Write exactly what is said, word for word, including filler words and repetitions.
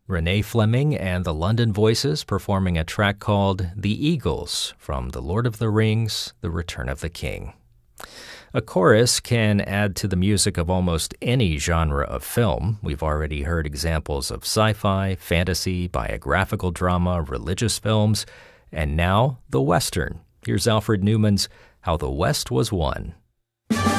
Renee Fleming and the London Voices performing a track called The Eagles from The Lord of the Rings, The Return of the King. A chorus can add to the music of almost any genre of film. We've already heard examples of sci-fi, fantasy, biographical drama, religious films, and now the Western. Here's Alfred Newman's How the West Was Won.